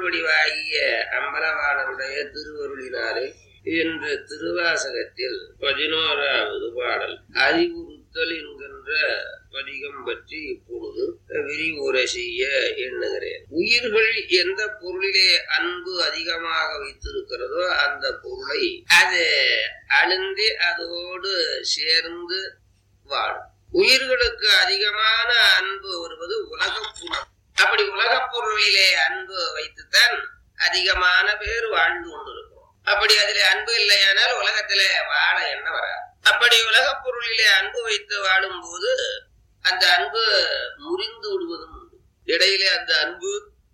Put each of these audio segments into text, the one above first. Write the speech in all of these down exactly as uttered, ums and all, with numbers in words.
வடிவாகிய அம்பலவாணருடைய திருவருளினாலே என்ற திருவாசகத்தில் பதினோராவது பாடல் அறிவுறுத்தல் என்கின்ற பதிகம் பற்றி இப்பொழுது விரிவுரை செய்ய எண்ணுகிறேன். உயிர்கள் எந்த பொருளிலே அன்பு அதிகமாக வைத்திருக்கிறதோ அந்த பொருளை அது அழிந்து அதோடு சேர்ந்து வாழும். உயிர்களுக்கு அதிகமான அன்பு வருவது உலகப் புலம். அப்படி உலகப் பொருளிலே அன்பு வைத்துத்தான் அதிகமான பேர் வாழ்ந்து கொண்டிருக்கிறோம். அப்படி அதிலே அன்பு இல்லையானால் உலகத்திலே வாழ என்ன வராது. அப்படி உலகப் பொருளிலே அன்பு வைத்து வாழும் போது அந்த அன்பு முறிந்து விடுவதும் உண்டு. இடையிலே அந்த அன்பு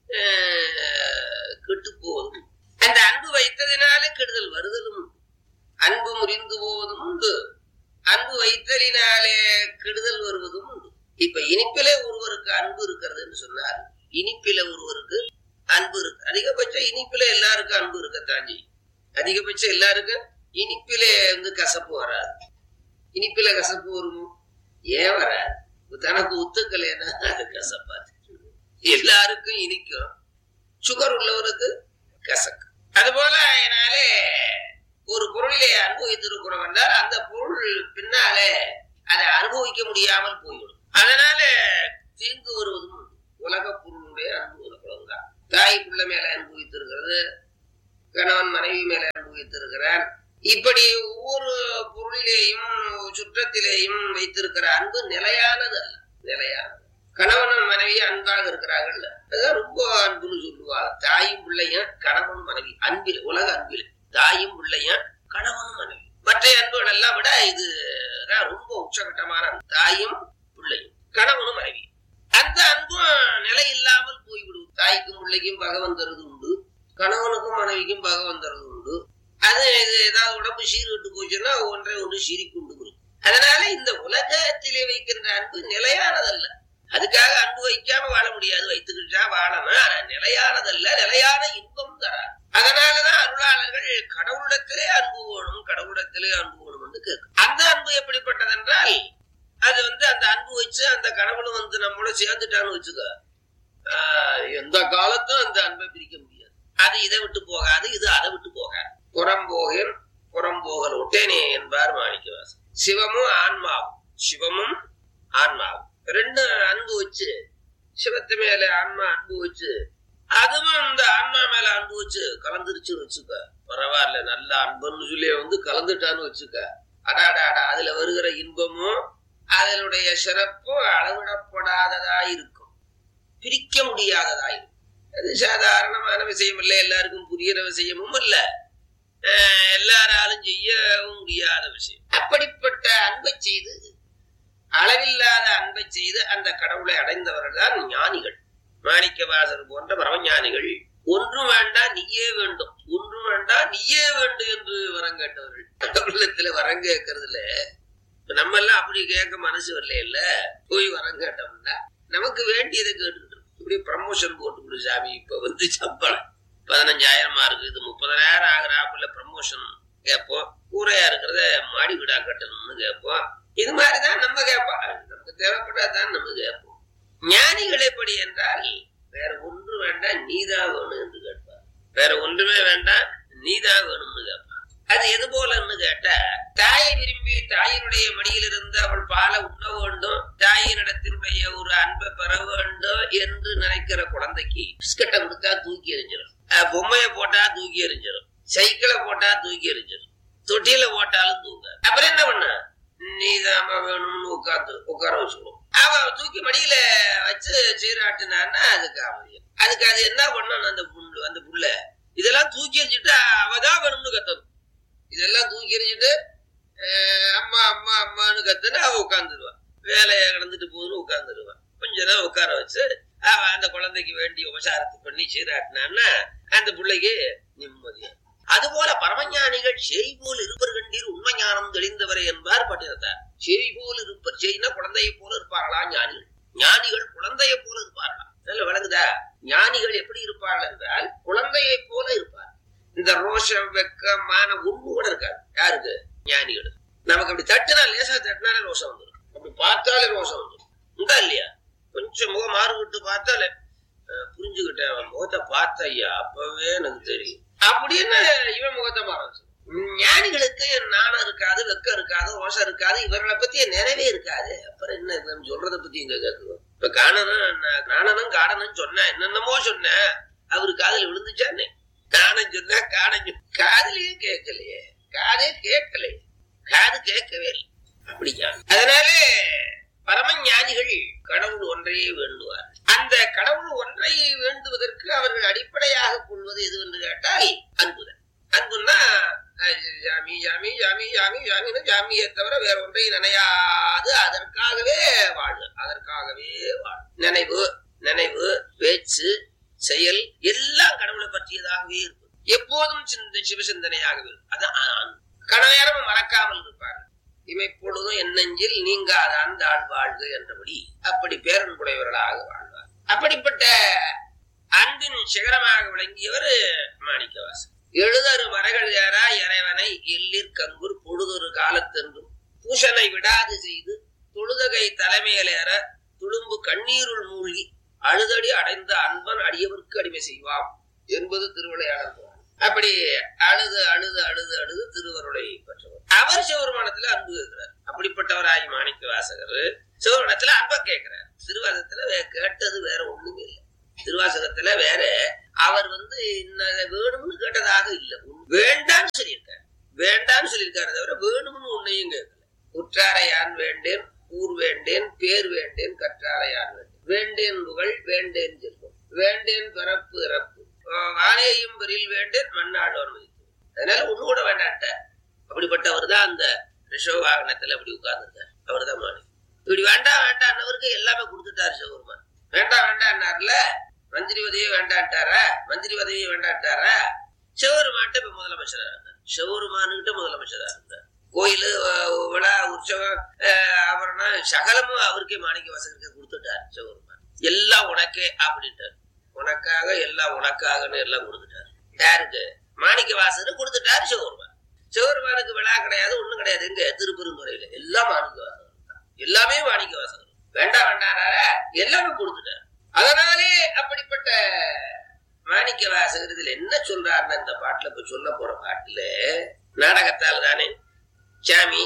கெட்டு போவதும், அந்த அன்பு வைத்ததினாலே கெடுதல் வருதலும் உண்டு. அன்பு முறிந்து போவதும் உண்டு, அன்பு வைத்தலினாலே கெடுதல் வருவதும் உண்டு. இப்ப இனிப்பிலே ஒருவருக்கு அன்பு இருக்கிறதுன்னு சொன்னார். இனிப்பில ஒருவருக்கு அன்பு இருக்கு. அதிகபட்சம் இனிப்பில எல்லாருக்கும் அன்பு இருக்கத்தாஞ்சி. அதிகபட்சம் எல்லாருக்கும் இனிப்பிலே வந்து கசப்பு வராது. இனிப்பில கசப்பு வருமோ? ஏன் வராது? தனக்கு ஒத்துக்கலைன்னா அது கசப்பாது. எல்லாருக்கும் இனிக்கும். சுகர் உள்ளவருக்கு கசக்கு. அதுபோல என்னாலே ஒரு பொருளிலே அனுபவித்திருக்கிறோம் என்றால் அந்த பொருள் பின்னாலே அதை அனுபவிக்க முடியாமல் போய்விடும். அதனால தீங்கு வருவதும் உலக பொருளுடைய அனுபவம் தான். தாய் பிள்ளை மேல அனுபவித்திருக்கிறது, கணவன் மனைவி மேல அனுபவித்திருக்கிறார். இப்படி ஒவ்வொரு பொருளிலேயும் சுற்றத்திலேயும் வைத்திருக்கிற அன்பு நிலையானது அல்ல. நிலையானது. கணவன் மனைவி அன்பாக இருக்கிறார்கள், அதான் ரொம்ப அன்புன்னு சொல்லுவாங்க. தாயும் பிள்ளையும் கணவன் மனைவி அன்பில், உலக அன்பில் தாயும் பிள்ளையும் கணவனும் மனைவி. மற்ற அன்புகள் எல்லாம் விட இது ரொம்ப உச்சகட்டமான தாயும் பிள்ளையும் கணவனும் மனைவி. அந்த அன்பும் நிலை இல்லாமல் போய்விடும். தாய்க்கும் பிள்ளைக்கும் பகவன் தருது உண்டு, கணவனுக்கும் மனைவிக்கும் பகவன் தருது உண்டு. அது ஏதாவது உடம்பு சீர்கிட்டு போச்சுன்னா ஒன்றை ஒன்று சீரிக்கொண்டு இருக்கும். அதனால இந்த உலகத்திலே வைக்கின்ற அன்பு நிலையானதல்ல. அதுக்காக அன்பு வைக்காம வாழ முடியாது, வைத்துக்கிட்டா வாழணும். ஆனா நிலையானதல்ல, நிலையான இன்பம் தராது. அதனாலதான் அருளாளர்கள் கடவுளிடத்திலே அன்பு வேணும், கடவுளிடத்திலே அன்பு வேணும் என்று கேட்கும். அந்த அன்பு எப்படிப்பட்டதென்றால் அது வந்து அந்த அன்பு வச்சு அந்த கடவுளும் வந்து நம்மளோட சேர்ந்துட்டான்னு வச்சுக்க, எந்த காலத்தும் அந்த அன்பை பிரிக்க முடியாது. அது இதை விட்டு போகாது, இது அதை விட்டு போகாது. புறம்போகன் புறம்போகல் ஒட்டேனே என்பார் மாணிக்கவாசன். சிவமும் ஆன்மாவும், சிவமும் ஆன்மாவும் ரெண்டு அன்பு வச்சு, சிவத்து மேல ஆன்மா அன்பு வச்சு, அதுவும் இந்த ஆன்மா மேல அன்பு வச்சு கலந்துருச்சுன்னு வச்சுக்க, பரவாயில்ல, நல்ல அன்புன்னு சொல்லி வந்து கலந்துட்டான்னு வச்சுக்க, அடாடாடா அதுல வருகிற இன்பமும் அதனுடைய சிறப்பும் அளவிடப்படாததா இருக்கும், பிரிக்க முடியாததா இருக்கும். அது சாதாரணமான விஷயம் இல்லை, எல்லாருக்கும் புரிகிற விஷயமும் இல்ல, எல்லாராலும் செய்யவும் முடியாத விஷயம். அப்படிப்பட்ட அன்பை செய்து, அளவில்லாத அன்பை செய்து அந்த கடவுளை அடைந்தவர்கள் தான் ஞானிகள். மாணிக்கவாசர் போன்ற பரமஞானிகள். ஒன்றும் வேண்டாம் நீயே வேண்டும், ஒன்றும் வேண்டாம் நீயே வேண்டும் என்று வரம் கேட்டவர்கள். கடவுளத்துல வரம் கேட்கறதுல நம்ம எல்லாம் அப்படி கேட்க மனசு வரல இல்ல. போய் வரம் கேட்டோம்னா நமக்கு வேண்டியதை கேட்டுக்கிட்டு இப்படி ப்ரமோஷன் போட்டு சாமி, இப்ப வந்து சம்பளம் பதினஞ்சாயிரமா இருக்கு, இது முப்பதாயிரம் ஆகிறாப்புல ப்ரமோஷன் கேட்போம். கூரையா இருக்கிறத மாடி வீடா கட்டணும்னு கேட்போம். இது மாதிரிதான் நம்ம கேட்போம். நமக்கு தேவைப்படாதான் நம்ம கேட்போம். ஞானிகள் எப்படி என்றால் வேற ஒன்று வேண்டாம் நீதான் வேணும் என்று கேட்பார். வேற ஒன்றுமே வேண்டாம் நீதான் வேணும்னு கேட்பார். அது எது போலன்னு கேட்டா, தாயை விரும்பி தாயினுடைய மடியில் இருந்து அவள் பாலை உண்ண வேண்டும், தாயினிடத்தினுடைய ஒரு அன்பை பெற வேண்டும் என்று நினைக்கிற குழந்தைக்கு பிஸ்கட்டை கொடுத்தா தூக்கி எறிஞ்சிடும், பொம்மையை போட்டா தூக்கி எறிஞ்சிடும், சைக்கிளை போட்டா தூக்கி எறிஞ்சிடும், தொட்டியில போட்டாலும் தூங்க. அப்புறம் என்ன பண்ண, நீதாமா வேணும்னு உட்காந்து உட்கார வச்சுக்கணும். அவ தூக்கி மடியில வச்சு சீராட்டினான்னா அதுக்கு அவதியம். அதுக்கு அது என்ன பண்ணணும், அந்த புண்ணு அந்த புள்ள இதெல்லாம் தூக்கி எறிஞ்சிட்டு அவதான் வேணும்னு கத்தணும். இதெல்லாம் தூக்கி எறிஞ்சிட்டு அம்மா அம்மா அம்மான்னு கத்துன்னு அவ உட்காந்துருவான். வேலையை கிடந்துட்டு போதுன்னு உட்காந்துருவான். கொஞ்ச நேரம் உட்கார வச்சு அவ அந்த குழந்தைக்கு வேண்டிய உபசாரத்தை பண்ணி சீராட்டினான்னா அந்த பிள்ளைக்கு நிம்மதியா. அதுபோல பரமஞானிகள் செய் போல் இருப்பர் கண்டீர் உண்மை ஞானம் தெளிந்தவரை என்பார் பட்டினத்தார். செய் போல் இருப்பர், செய்னா குழந்தையை போல இருப்பார்களா ஞானிகள். ஞானிகள் குழந்தையை போல இருப்பார்களா? நல்ல விளங்குதா? ஞானிகள் எப்படி இருப்பார்கள் என்றால் குழந்தையை போல இருப்பார். இந்த ரோஷம் வெக்கமான ஒண்ணு கூட இருக்காது யாருக்கு? ஞானிகள். நமக்கு அப்படி தட்டுனா, லேசா தட்டினாலே ரோஷம் வந்துடும், அப்படி பார்த்தாலே ரோஷம் வந்துடும். உண்டா இல்லையா? கொஞ்சம் முகம் மாறு விட்டு பார்த்தாலே புரிஞ்சு புரிஞ்சுக்கிட்டேன். அவன் முகத்தை பார்த்த ஐயா அப்பவே எனக்கு தெரியும் அப்படின்னு இவன் முகத்தை மறைச்சு. ஞானிகளுக்கு நாணம் இருக்காது, வெக்கம் இருக்காது, ரோஷம் இருக்காது, இவர்களை பத்திய நிறைவே இருக்காது. அப்புறம் என்ன இவன் சொல்றத பத்தி இங்க கேட்குவோம். இப்ப காணனும் காணனும் காடனும் சொன்ன என்னென்னமோ சொன்ன அவரு காதல விழுந்துச்சானே. காணம் சொன்னா காணம் காதலையே கேட்கலையே, காதே கேட்கலையே, காது கேட்கவே இல்லை. அப்படியா? அதனாலே பரமஞானிகள் கடவுள் ஒன்றையே வேண்டுவார். அந்த கடவுள் ஒன்றை வேண்டுவதற்கு அவர்கள் அடிப்படையாக கொள்வது எது என்று கேட்டால் அன்புதான். அன்புன்னா ஜாமி ஜாமி ஜாமி ஜாமி ஜாமின்னு ஜாமியை தவிர வேற ஒன்றை நினையாது. அதற்காகவே வாழு, அதற்காகவே வாழு. நினைவு நினைவு பேச்சு செயல் எல்லாம் கடவுளை பற்றியதாகவே இருக்கும். எப்போதும் சிந்த சிவசிந்தனையாகவே இருக்கும். அதான் கடவுளம் மறக்காமல் இருப்பார். இமைப்பொழுதும் என்னெஞ்சில் நீங்காத அந்த ஆள் வாழ்க என்றபடி அப்படி பேரன்புடையவர்களாக வாழ்வார். அப்படிப்பட்ட அன்பின் சிகரமாக விளங்கியவர் மாணிக்கவாசகர். எழுதரு மரகள் ஏறா இறைவனை எல்லிற் கங்குர் பொழுதொரு காலத்தென்றும் பூஷனை விடாது செய்து தொழுதகை தலைமையிலேற துளும்பு கண்ணீருள் மூழ்கி அழுதடி அடைந்த அன்பன் அடியவருக்கு அடிமை செய்வாம் என்பது திருவிளையாடல். அப்படி அழுது அழுது அழுது அழுது திருவருளை பெற்றவர். அவர் சிவபெருமானத்துல அன்பு கேட்கிறார். அப்படிப்பட்டவராகி மாணிக்க வாசகர் சிவபெருமானத்துல அன்பை கேட்கிறார். திருவாசகத்துல கேட்டது வேற ஒண்ணுமே இல்லை. திருவாசகத்துல வேற அவர் வந்து வேணும்னு கேட்டதாக இல்லை, வேண்டான்னு சொல்லியிருக்காரு. வேண்டான்னு சொல்லியிருக்காரு தவிர வேணும்னு ஒன்னையும் கேட்கல. உற்றாரை யான் வேண்டேன், ஊர் வேண்டேன், பேர் வேண்டேன், கற்றாரை யான் வேண்டேன், வேண்டேன் புகழ், வேண்டேன் செல்வம், வேண்டேன் பிறப்பு இறப்பு, வாழையும் பெரில் வேண்டேன், மண்ணாளோர் மதித்து. அதனால ஒண்ணு கூட வேண்டாட்ட. அப்படிப்பட்டவர் தான் அந்த ரிஷவ வாகனத்துல அப்படி உட்கார்ந்துருக்காரு. அவர் தான் மாணி. இப்படி வேண்டாம் வேண்டான்னவருக்கு எல்லாமே கொடுத்துட்டாரு சிவபெருமான். வேண்டாம் வேண்டான்னார்ல, மந்திரி உதவியே வேண்டாட்டாரா, மந்திரி உதவியே வேண்டாட்டாரா. சிவபெருமான்ட்ட இப்ப முதலமைச்சரா இருந்தார். சிவபெருமானுகிட்ட முதலமைச்சரா இருந்தார். கோயிலு விழா உற்சவம் ஆபரணம் சகலமும் அவருக்கே மாணிக்க வாசகருக்கு கொடுத்துட்டார் சிவபெருமான். எல்லாம் உனக்கே அப்படின்ட்டார். உனக்காக எல்லாம் உனக்காகன்னு எல்லாம் கொடுத்துட்டாரு. யாருக்கு? மாணிக்க வாசகர் கொடுத்துட்டாரு சிவபெருமான். சிவபெருமானுக்கு விழா கிடையாது, ஒண்ணும் கிடையாது. எங்க திருப்பெருந்துறையில எல்லாம் மாணிக்க வாசகர் தான். எல்லாமே மாணிக்க வாசகர். வேண்டாம் வேண்டாம் எல்லாமே கொடுத்துட்டாரு. அதனாலே அப்படிப்பட்ட மாணிக்க வாசகர் இதுல என்ன சொல்றாருன்னா, இந்த பாட்டுல இப்ப சொல்ல போற பாட்டுல நாடகத்தால தானே சாமி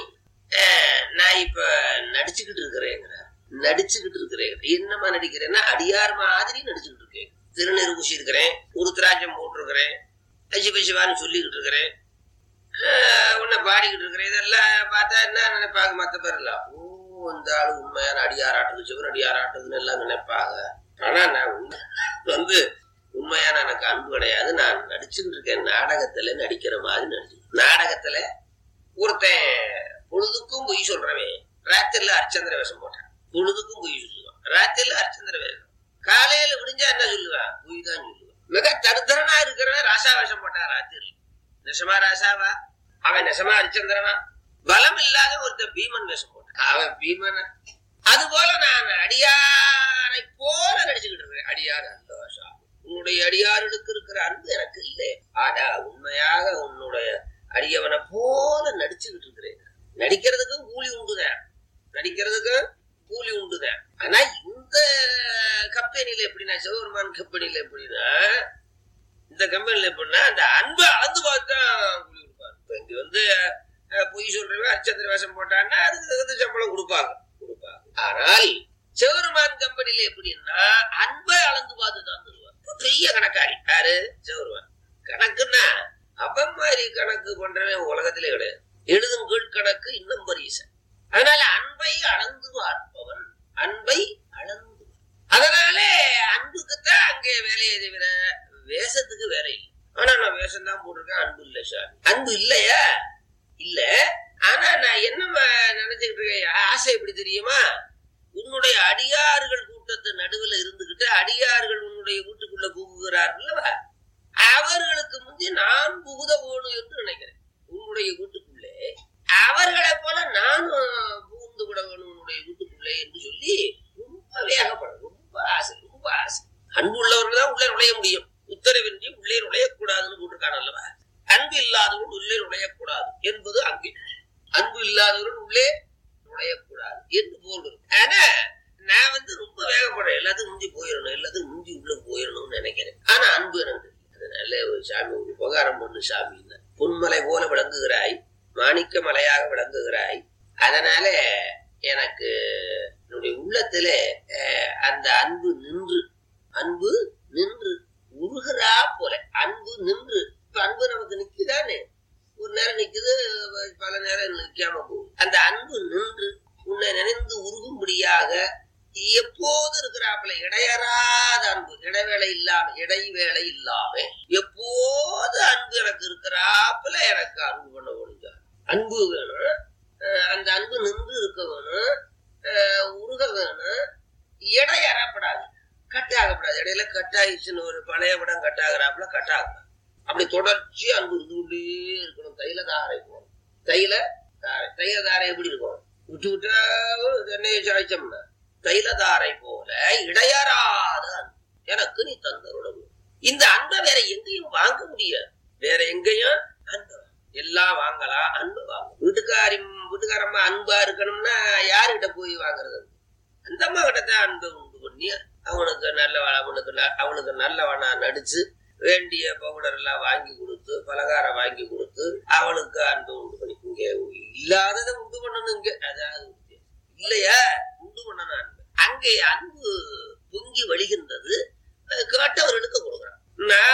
நான் இப்ப நடிச்சுக்கிட்டு இருக்கிறேங்கிறார். நடிச்சுக்கிட்டு இருக்கிறேன். என்னமா நடிக்கிறேன்னா அடியார் மாதிரி நடிச்சுக்கிட்டு இருக்கேன். திருநெரு பூசி இருக்கிறேன், உருத்திராட்சம் போட்டிருக்கிறேன், சிவ சிவான்னு சொல்லிக்கிட்டு இருக்கிறேன், உன்னை பாடிக்கிட்டு இருக்கிறேன். இதெல்லாம் பார்த்தா என்ன நினைப்பாங்க மத்த பேர் எல்லாம்? ஓ, இந்த ஆளு உண்மையான அடியாராட்டுது, சிவன் அடியாராட்டுதுன்னு எல்லாம் நினைப்பாங்க. ஆனா நான் உண்மை வந்து உண்மையான எனக்கு அன்பு கிடையாது. நான் நடிச்சுக்கிட்டு இருக்கேன். நாடகத்துல நடிக்கிற மாதிரி நடிச்சு. நாடகத்துல ஒருத்தன் பொழுதுக்கும் பொய் சொல்றவன் ராத்திரில அரிச்சந்திர வேஷம் போட்டான். பொழுதுக்கும் பொய் சொல்லுவான், ராத்திரில அரிச்சந்திர வேஷம். காலையில விடிஞ்சா என்ன சொல்லுவான்? பொய் தான் சொல்லுவான். மிக தருத்தரனா இருக்கிறவன் ராசா வேஷம் போட்டான் ராத்திரி. நெசமா ராசாவா? அவன் நெசமா அரிச்சந்திரனா? பலம் இல்லாத ஒருத்தன் பீமன் வேஷம் போட்டான். அவன் பீமன். அது போல நான் அடியாரை போல நடிச்சுக்கிட்டு இருக்கிறேன். அடியார் அந்த வேஷம். உன்னுடைய அடியார்களுக்கு இருக்கிற அன்பு எனக்கு இல்லை. ஆனா உண்மையாக உன்னுடைய அடியவனை போல நடிச்சுக்கிட்டு இருக்கிறேன். நடிக்கிறதுக்கும் கூலி உண்டுதான், நடிக்கிறதுக்கும் கூலி உண்டுதான். ஆனா இந்த கம்பெனியில எப்படின்னா, சிவபெருமான் கம்பெனியில எப்படின்னா, இந்த கம்பெனியில எப்படின்னா அந்த அன்பை அளந்து பார்த்தா கூலி கொடுப்பாங்க. இப்ப இங்க வந்து பொய் சொல்றவன் அரிச்சந்திர வேஷம் போட்டான்னா அதுக்கு தகுந்த சம்பளம் கொடுப்பாங்க கொடுப்பாங்க ஆனால் சிவபெருமான் கம்பெனியில எப்படின்னா அன்பை அளந்து பார்த்துதான் தருவாங்க. பெரிய கணக்காரி யாரு? சிவபெருமான். கணக்குன்னா அவன் மாதிரி கணக்கு பண்றவன் உலகத்திலே கிடையாது. எழுதும் கீழ் கணக்கு இன்னும் பரிசன். அதனால அன்பை அளந்து பார்ப்பவன், அன்பை அளந்து. அதனாலே அன்புக்குத்தான் அங்கே வேலையை தவிர வேஷத்துக்கு வேலை இல்லை. ஆனா நான் வேஷம் தான் போட்டிருக்கேன், அன்பு இல்லை சார். அன்பு இல்லையா? இல்ல. ஆனா நான் என்ன நினைச்சுக்கிட்டு இருக்கேன், ஆசை எப்படி தெரியுமா? உன்னுடைய அடியார்கள் கூட்டத்து நடுவில் இருந்துகிட்டு அடியார்கள் உன்னுடைய வீட்டுக்குள்ள புகுகிறார்கள், அவர்களுக்கு முந்தி நான் புகுத வேணும் என்று நினைக்கிறேன். உன்னுடைய வீட்டுக்குள்ளே அவர்களை போல நானும் புகுந்து விட வேணும் உன்னுடைய வீட்டுக்குள்ளே என்று சொல்லி ரொம்ப வேகப்படும். ரொம்ப ஆசை, ரொம்ப ஆசை. அன்பு உள்ளவர்கள் தான் உள்ளே நுழைய முடியும். உத்தரவின்றி உள்ளே நுழையக்கூடாதுன்னு போட்டிருக்கான அல்லவா? அன்பு இல்லாதவர்கள் உள்ளே நுழையக்கூடாது என்பது அங்கே. அன்பு இல்லாதவர்கள் உள்ளே நுழையக்கூடாது என்று போல் இருக்கு. ஆனா நான் வந்து ரொம்ப வேகப்படுறேன். எல்லாத்துக்கும் முந்தி போயிடணும், எல்லாத்துக்கும் முந்தி உள்ள போயிடணும்னு நினைக்கிறேன். உண்டு சாமி. பொன்மலை போல விளங்குகிறாய், மாணிக்க மலையாக விளங்குகிறாய். அதனால எனக்கு என்னுடைய உள்ளத்துல அந்த அன்பு நின்று அன்பு நின்று உருகிறா போல அன்பு நின்று. இப்ப அன்பு நமக்கு நிக்குதானே, ஒரு நேரம் நிக்குது, பல நேரம் நிக்காம போகுது. அந்த அன்பு நின்று உன்னை நினைந்து உருகும்படியாக எப்போது இருக்கிறாப்புல இடையறாத அன்பு, இடைவேளை இல்லாம இடைவேளை இல்லாம எப்போது அன்பு எனக்கு இருக்கிறாப்புல எனக்கு அன்பு பண்ண முடிஞ்சார். அன்பு வேணும், அந்த அன்பு நின்று இருக்க வேணும், உருக வேணும், இடையறப்படாது, கட்டாகப்படாது. இடையில கட்டாயிடுச்சுன்னு ஒரு பழைய படம் கட்டாகிறாப்புல கட்டாக அப்படி தொடர்ச்சி அன்பு இருந்து கொண்டே இருக்கணும். தைல தாரை போகணும், தைல தாரை தைல தாரை எப்படி இருக்கும், விட்டு விட்டா தென்னையை சாய்ச்சோம்னா தைலதாரை போல இடையறாத அன்பு எனக்கு நீ தந்தருளவு. இந்த அன்பை வேற எங்கேயும் வாங்க முடியாது, வேற எங்கேயும் அன்பு எல்லாம் வாங்கலாம், அன்பு வாங்க. வீட்டுக்காரி வீட்டுக்காரம்மா அன்பா இருக்கணும்னா யாருகிட்ட போய் வாங்குறது? அந்த அம்மா கிட்டதான் அன்பை உண்டு பண்ணி அவனுக்கு நல்லவன் அவனுக்கு அவனுக்கு நல்லவனா நடிச்சு வேண்டிய பவுடர் எல்லாம் வாங்கி கொடுத்து பலகாரம் வாங்கி கொடுத்து அவனுக்கு அன்பை உண்டு பண்ணி. இங்க இல்லாததை உண்டு பண்ணணும், இங்க அதாவது இல்லையா உண்டு பண்ணணும் அன்பு. அங்கே அன்பு பொங்கி வழிகின்றது, கேட்டவர்களுக்கு கொடுக்குறான். நான்